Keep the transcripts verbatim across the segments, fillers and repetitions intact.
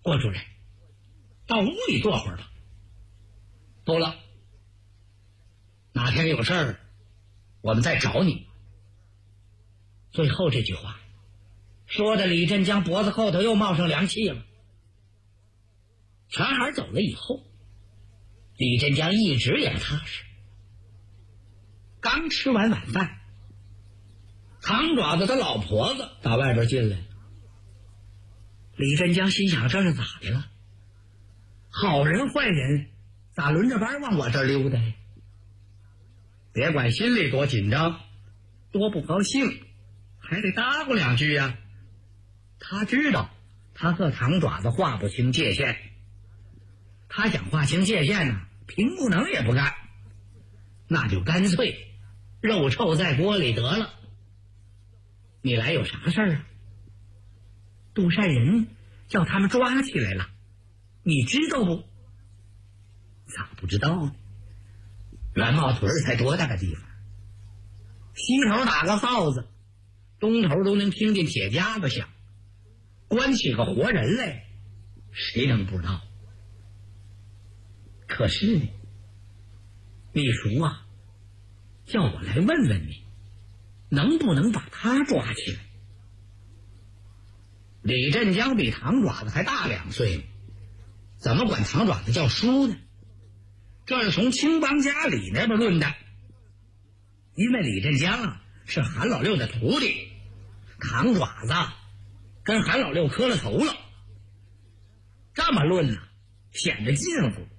郭主任，到屋里坐会儿吧。不了，哪天有事儿我们再找你。最后这句话说的李振江脖子后头又冒上凉气了。全孩走了以后，李振江一直也不踏实。刚吃完晚饭，唐爪子的老婆子打外边进来了。李振江心想，这是咋的了？好人坏人咋轮着班往我这儿溜达呀？别管心里多紧张多不高兴，还得搭咕两句呀。他知道他和唐爪子划不清界限，他想划清界限呢，平不能也不干，那就干脆肉臭在锅里得了。你来有啥事儿啊？杜善人叫他们抓起来了，你知道不？咋不知道呢？袁茂屯才多大个地方，西头打个号子，东头都能听见铁夹子响，关起个活人来，谁能不知道？可是呢，秘书啊，叫我来问问你，能不能把他抓起来？李振江比唐爪子还大两岁，怎么管唐爪子叫叔呢？这是从青帮家里那边论的，因为李振江啊是韩老六的徒弟，唐爪子跟韩老六磕了头了，这么论呢、啊，显得近乎。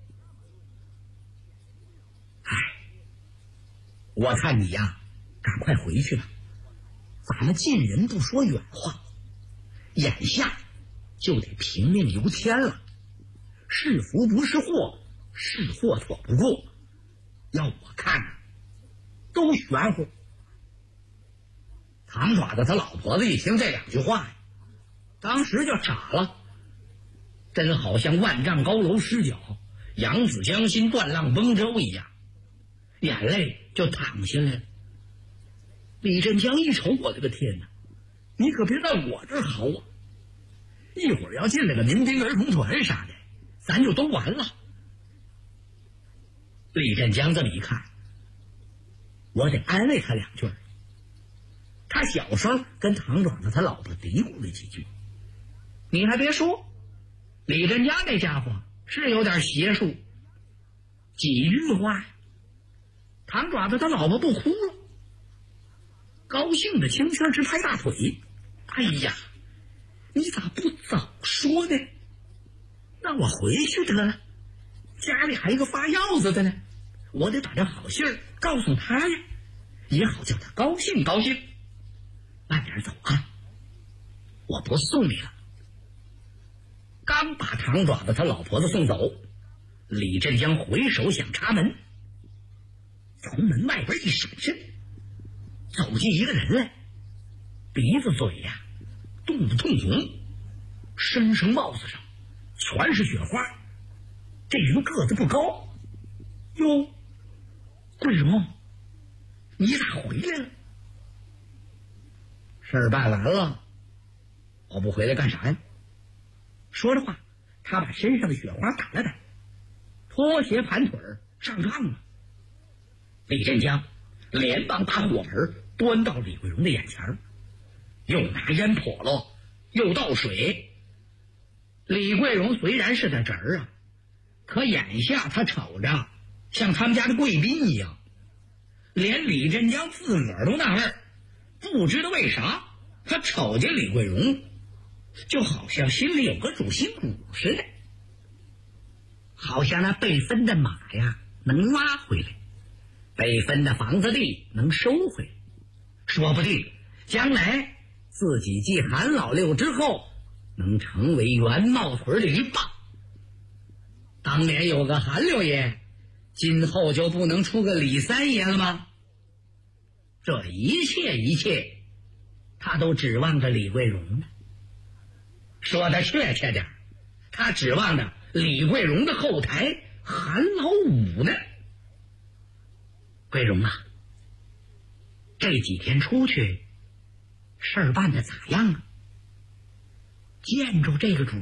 哎，我看你呀，赶快回去吧，咱们近人不说远话，眼下就得凭命由天了，是福不是祸，是祸躲不过，要我看啊，都玄乎。唐爪子他老婆子一听这两句话呀，当时就傻了，真好像万丈高楼失脚，扬子江心断浪崩舟一样，眼泪就淌下来了。李振江一瞅，我的个天哪，你可别在我这儿好啊，一会儿要进来个民兵儿童团啥的，咱就都完了。李振江这么一看，我得安慰他两句。他小声跟唐爪子他老婆嘀咕了几句。你还别说，李振江这家伙是有点邪术，几句话呀，唐爪子他老婆不哭了，高兴的轻轻直拍大腿。哎呀，你咋不早说呢？那我回去得了，家里还有个发药子的呢，我得把这好信儿告诉他呀，也好叫他高兴高兴。慢点走啊，我不送你了。刚把唐爪子他老婆子送走，李振江回手想插门，从门外边一闪身，走进一个人来，鼻子嘴呀、啊、冻得通红，身上帽子上全是雪花。这人个子不高。哟，桂荣，你咋回来了？事儿办完了，我不回来干啥呀？说着话，他把身上的雪花掸了掸，拖鞋盘腿上炕了。李振江连忙把火盆端到李桂荣的眼前，又拿烟笸箩，又倒水。李桂荣虽然是个侄儿啊，可眼下他瞅着像他们家的贵宾一样，连李振江自个儿都纳闷，不知道为啥他瞅见李桂荣就好像心里有个主心骨似的，好像那被分的马呀能拉回来，被分的房子地能收回来，说不定将来自己继韩老六之后能成为袁茂屯的一霸。当年有个韩六爷，今后就不能出个李三爷了吗？这一切一切他都指望着李桂荣呢。说的确切点，他指望着李桂荣的后台韩老五呢。桂荣啊，这几天出去事儿办得咋样啊？见着这个主